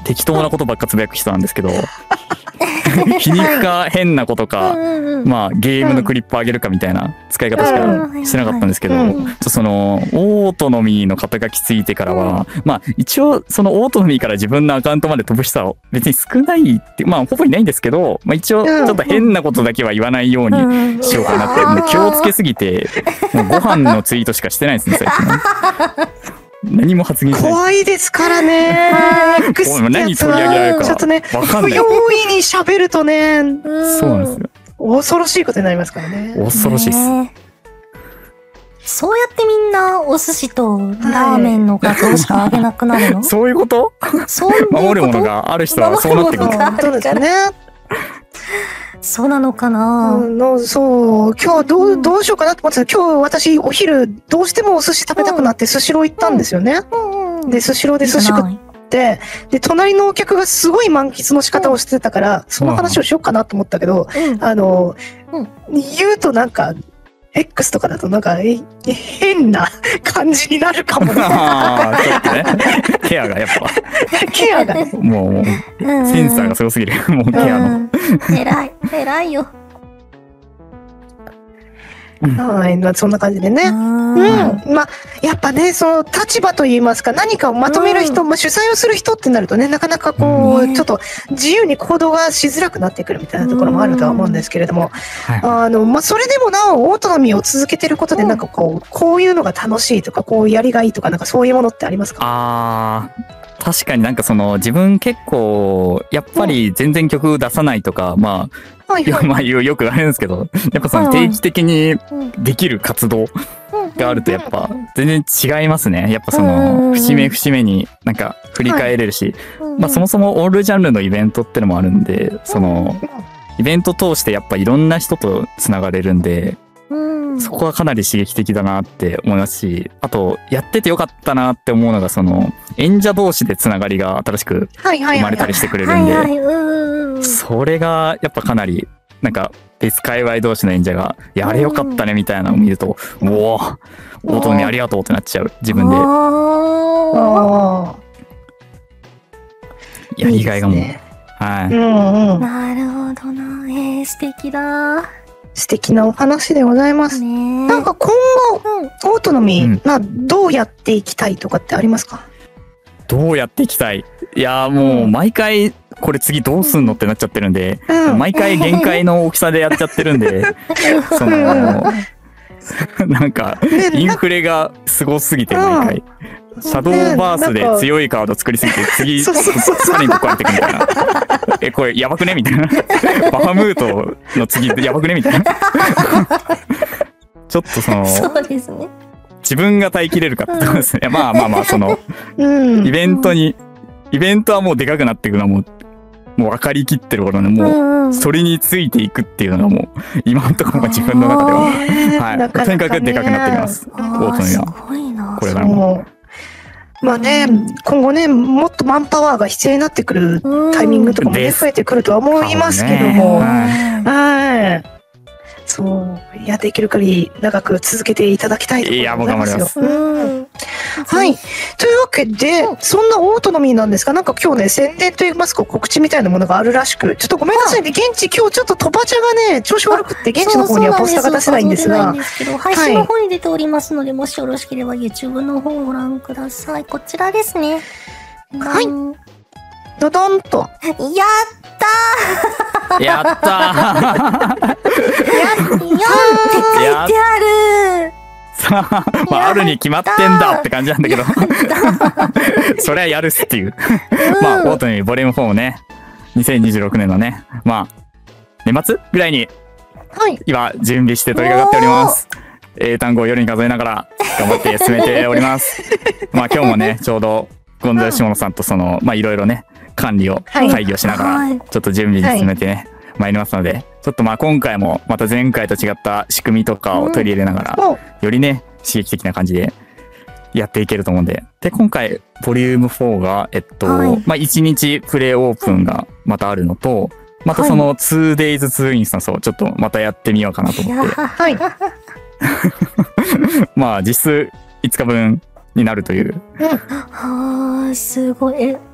適当なことばっかつぶやく人なんですけど皮肉か変なことか、まあゲームのクリップあげるかみたいな使い方しかしてなかったんですけど、そのオートノミーの肩書きついてからは、まあ一応そのオートノミーから自分のアカウントまで飛ぶ人は別に少ないって、まあほぼいないんですけど、まあ一応ちょっと変なことだけは言わないようにしようかなって、もう気をつけすぎて、もうご飯のツイートしかしてないですね、最近。何も発言しない。 怖いですからね。 何取り上げられるかちょっとね、 わかんない。 不用意に喋るとね、 そうなんですよ。 恐ろしいことになりますからね。 恐ろしいです。 そうやってみんなお寿司とラーメンの画像しかあげなくなるの？ そういうこと？ そういうこと？ 守るものがある人はそうなってくる。 そうですね。 そうなのかな、 そう、今日はどうしようかなと思ってた。今日私お昼どうしてもお寿司食べたくなってスシロー行ったんですよね。で、スシローで寿司食って、で、隣のお客がすごい満喫の仕方をしてたから、その話をしようかなと思ったけど、言うとなんか、X とかだとなんか変な感じになるかもね。 ちょっとね。ケアがやっぱ。 ケアがね。 もう、センサーがすごすぎる。もうケアの。 偉いよ。 はい、そんな感じでね。まあ、やっぱね、その立場といいますか、何かをまとめる人、主催をする人ってなるとね、なかなかこう、ちょっと自由に行動がしづらくなってくるみたいなところもあるとは思うんですけれども、まあ、それでもなお、オートノミーを続けてることで、なんかこういうのが楽しいとか、こうやりがいいとか、なんかそういうものってありますか？ 確かになんかその自分結構やっぱり全然曲出さないとか、まあよく言われるんですけど、やっぱその定期的にできる活動があるとやっぱ全然違いますね。やっぱその節目節目になんか振り返れるし、まあそもそもオールジャンルのイベントってのもあるんで、そのイベント通してやっぱいろんな人とつながれるんで、そこはかなり刺激的だなって思いますし、あとやっててよかったなって思うのが、その演者同士でつながりが新しく生まれたりしてくれるんで、それがやっぱかなりなんか別界隈同士の演者が「やれよかったね」みたいなのを見ると「おおオートノミーありがとう」ってなっちゃう自分で。やりがいがもう、はい。 なるほどな。素敵だ。 素敵なお話でございます。なんか今後、オートノミー、どうやっていきたいとかってありますか？ どうやっていきたい？いやもう毎回これ次どうすんのってなっちゃってるんで、毎回限界の大きさでやっちゃってるんで、そのなんかインフレがすごすぎて毎回。シャドーバースで強いカード作りすぎて次さらにぶっ壊れていくみたいな。これやばくねみたいな。バハムートの次やばくねみたいな。ちょっとそうですね。 自分が耐えきれるかってことですね。まあそのイベントはもうでかくなっていくのはもう分かりきってる頃ね、もうそれについていくっていうのがもう今のところが自分の中では、はい、とにかくでかくなってきます。オートノミーはこれからも。 まあね、今後ね、もっとマンパワーが必要になってくるタイミングとかもね、増えてくるとは思いますけども、そう、やっていける限り長く続けていただきたいと思いますよ。はい。というわけで、そんなオートノミーなんですが、なんか今日ね、宣伝といいますか、告知みたいなものがあるらしく、ちょっとごめんなさいね、現地今日ちょっとトバチャがね、調子悪くって、現地の方にはポスターが出せないんですが、 配信の方に出ておりますので、もしよろしければ YouTube の方をご覧ください。こちらですね。 はい。ドドンと。 やったーやったーって書いてあるさあ、まあ、あるに決まってんだって感じなんだけどそれはやるっすっていうまあ、オートノミーボリューム4をね、2026年のね、まあ、年末ぐらいに、今、準備して取り掛かっております。英単語を夜に数えながら、頑張って進めております。まあ、今日もね、ちょうど、ゴンザレシモノさんとまあ、いろいろね、管理を、会議をしながら、ちょっと準備に進めてね、参りますので、ちょっとまあ今回もまた前回と違った仕組みとかを取り入れながら、よりね、刺激的な感じでやっていけると思うんで。で、今回、ボリューム4が、まあ1日プレイオープンがまたあるのと、またその 2days 2インスタンスをちょっとまたやってみようかなと思って。まあ実質5日分になるという。 すごい。